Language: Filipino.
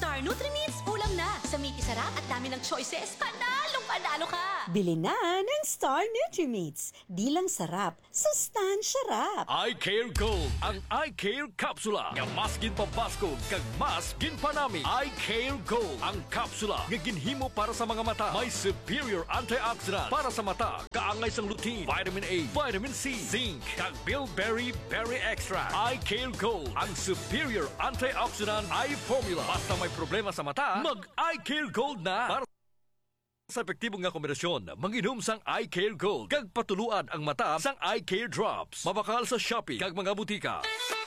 Star Nutri-Meats, ulam na. Sa Miki Sarap at dami ng choices, panalo ka! Bili na ng Star Nutri-Meats. Di lang sarap, sustansya rap. I Care Gold, ang I Care Kapsula. Nga mas ginpabaskog, kag mas ginpanami. I Care Gold, ang kapsula nga ginhimo para sa mga mata. May superior antioxidant para sa mata. Kaangay sang lutein, vitamin A, vitamin C, zinc, kag bilberry berry extract. I Care Gold, ang superior antioxidant eye formula. Basta may problema sa mata, mag I Care Gold na. Para sa epektibong nga kombinasyon, manginom sang I Care Gold kag patuluan ang mata sang I Care Drops. Mabakal sa Shopee kag mga butika.